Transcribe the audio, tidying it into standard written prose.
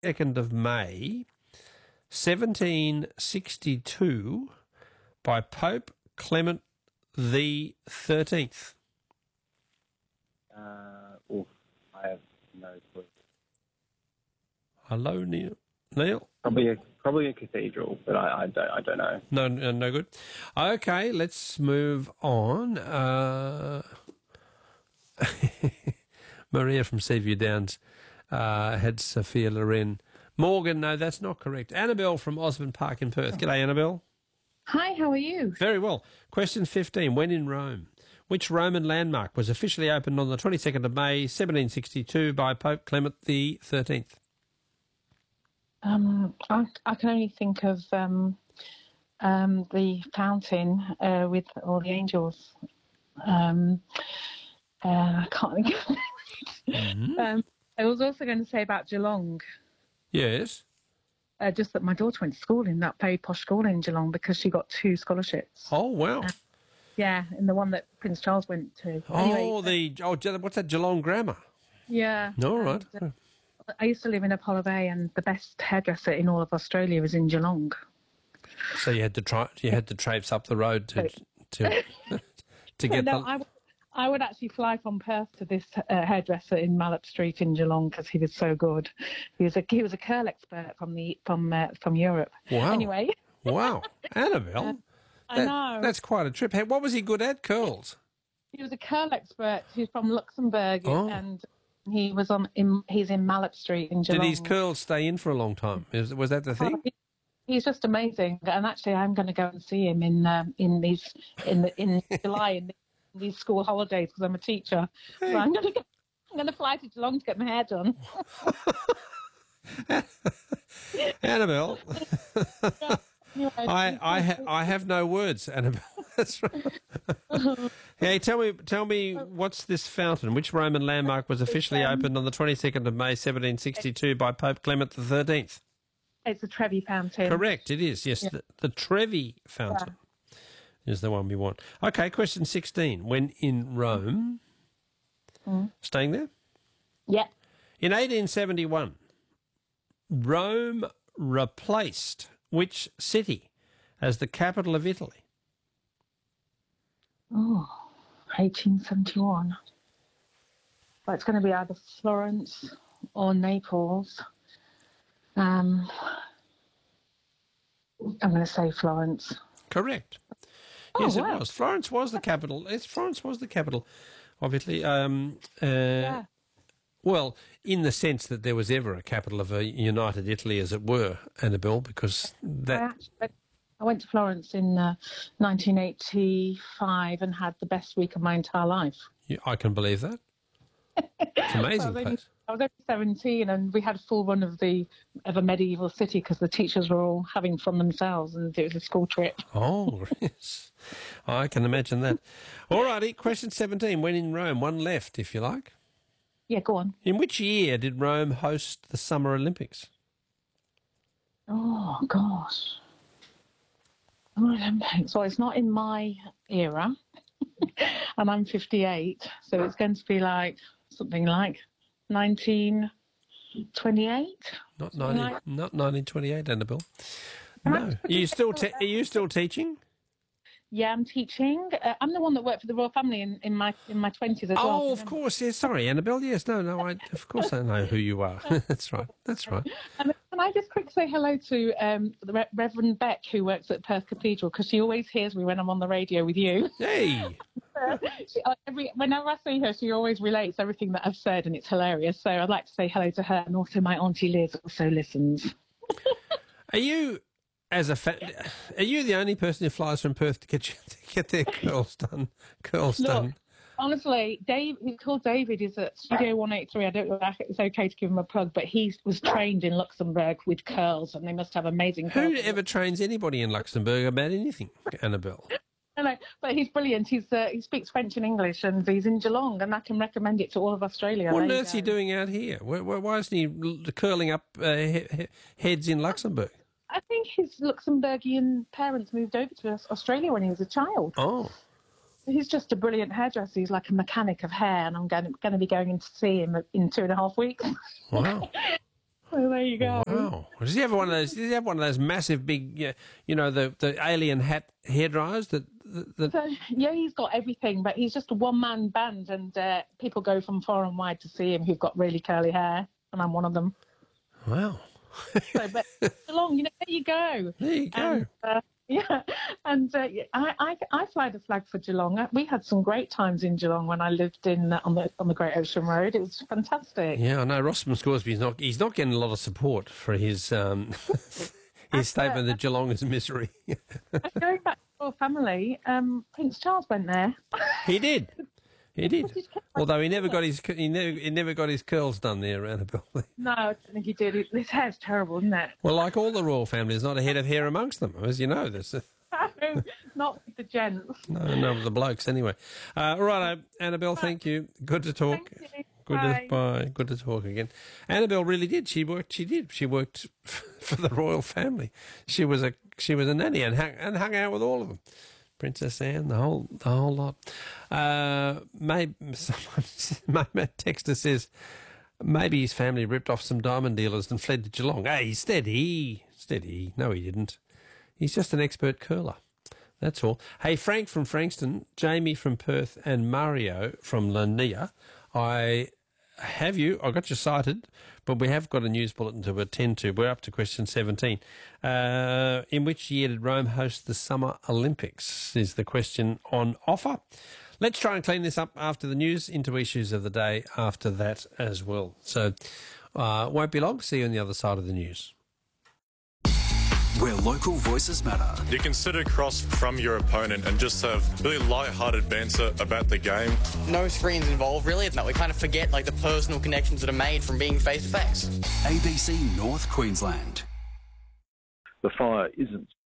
22nd of May, 1762, by Pope Clement the 13th? I have no clue. Hello, Neil. Neil? Probably a cathedral, but I don't know. No good. Okay, let's move on. Maria from Seaview Downs had Sophia Loren. Morgan, no, that's not correct. Annabelle from Osborne Park in Perth. G'day, Annabelle. Hi, how are you? Very well. Question 15. When in Rome? Which Roman landmark was officially opened on the 22nd of May, 1762 by Pope Clement the 13th? I can only think of the fountain with all the angels. I can't think of it. I was also going to say about Geelong. Yes. Just that my daughter went to school in that very posh school in Geelong because she got 2 scholarships. Oh, wow. Yeah, and the one that Prince Charles went to. What's that, Geelong Grammar? Yeah. All right. I used to live in Apollo Bay, and the best hairdresser in all of Australia was in Geelong. So you had to traipse up the road to get I would actually fly from Perth to this hairdresser in Mallop Street in Geelong because he was so good. He was a curl expert from Europe. Wow. Anyway. Wow, Annabelle. I know. That's quite a trip. Hey, what was he good at? Curls. He was a curl expert. He's from Luxembourg, and he's in Mallop Street in Geelong. Did his curls stay in for a long time? Was that the thing? He's just amazing, and actually, I'm going to go and see him in July in these school holidays because I'm a teacher. Hey. So I'm going to fly to Geelong to get my hair done. Annabelle, I have no words, Annabelle. That's right. Hey, tell me, what's this fountain? Which Roman landmark was officially opened on the 22nd of May, 1762, by Pope Clement the 13th? It's the Trevi Fountain. Correct, it is. Yes, yeah. the Trevi Fountain is the one we want. Okay, question 16. When in Rome, staying there? Yeah. In 1871, Rome replaced which city as the capital of Italy? 1871. Well, it's going to be either Florence or Naples. I'm going to say Florence. Correct. Yes, wow. It was. Florence was the capital. Florence was the capital of Italy. Well, in the sense that there was ever a capital of a united Italy, as it were, Annabelle, because that... I went to Florence in 1985 and had the best week of my entire life. Yeah, I can believe that. It's amazing place. I was only 17 and we had a full run of a medieval city because the teachers were all having fun themselves and it was a school trip. Oh, yes. I can imagine that. All righty, question 17. When in Rome? One left, if you like. Yeah, go on. In which year did Rome host the Summer Olympics? Oh, gosh. Olympics. Well, it's not in my era and I'm 58, so it's going to be like something like 1928. Not 1928, Annabelle. No. Are you still teaching? Yeah, I'm teaching. I'm the one that worked for the royal family in my 20s as well. Oh, of course. Yes, sorry, Annabelle. Yes, no. Of course I know who you are. That's right. Can I just quickly say hello to the Reverend Beck, who works at Perth Cathedral, because she always hears me when I'm on the radio with you. Hey! Whenever I see her, she always relates everything that I've said, and it's hilarious. So I'd like to say hello to her, and also my auntie Liz also listens. Are you the only person who flies from Perth to get their curls done? Done. Honestly, he's called David. He's at Studio 183. I don't know if it's okay to give him a plug, but he was trained in Luxembourg with curls, and they must have amazing curls. Who ever trains anybody in Luxembourg about anything, Annabelle? No, but he's brilliant. He speaks French and English, and he's in Geelong, and I can recommend it to all of Australia. What on earth is he doing out here? Why isn't he curling up heads in Luxembourg? I think his Luxembourgian parents moved over to Australia when he was a child. Oh. He's just a brilliant hairdresser. He's like a mechanic of hair, and I'm going to be going in to see him in 2.5 weeks. Wow. Well, there you go. Wow. Does he have one of those? Does he have one of those massive, big, the alien hat hairdryers that? So, yeah, he's got everything, but he's just a one-man band, and people go from far and wide to see him who've got really curly hair, and I'm one of them. Wow. So, but Geelong, there you go. There you go. And, I fly the flag for Geelong. We had some great times in Geelong when I lived on the Great Ocean Road. It was fantastic. Yeah, I know. Rossman Scoresby he's not getting a lot of support for his his statement that Geelong is misery. Going back to our family, Prince Charles went there. He did. Although he never got his curls done there, Annabelle. No, I don't think he did. His hair's terrible, isn't it? Well, like all the royal family, there's not a head of hair amongst them, as you know. There's Not the gents. no, the blokes anyway. All right, Annabelle, thank you. Good to talk. Bye. Good to talk again. Annabelle really did. She worked for the royal family. She was a nanny and hung out with all of them. Princess Anne, the whole lot. Maybe my texter says maybe his family ripped off some diamond dealers and fled to Geelong. Hey, steady. No, he didn't. He's just an expert curler. That's all. Hey, Frank from Frankston, Jamie from Perth, and Mario from Lania. I got you cited, but we have got a news bulletin to attend to. We're up to question 17. In which year did Rome host the Summer Olympics is the question on offer. Let's try and clean this up after the news, into issues of the day after that as well. So won't be long. See you on the other side of the news. Where local voices matter. You can sit across from your opponent and just have really light-hearted banter about the game. No screens involved, really. No, we kind of forget the personal connections that are made from being face-to-face. ABC North Queensland. The fire isn't